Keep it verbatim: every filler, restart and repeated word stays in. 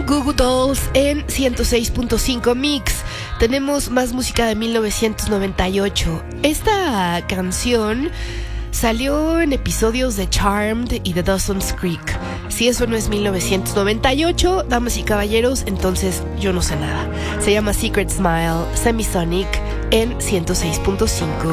Goo Goo Dolls en ciento seis punto cinco Mix. Tenemos más música de mil novecientos noventa y ocho. Esta canción salió en episodios de Charmed y de Dawson's Creek. Si eso no es mil novecientos noventa y ocho, damas y caballeros, entonces yo no sé nada. Se llama Secret Smile, Semisonic en ciento seis punto cinco.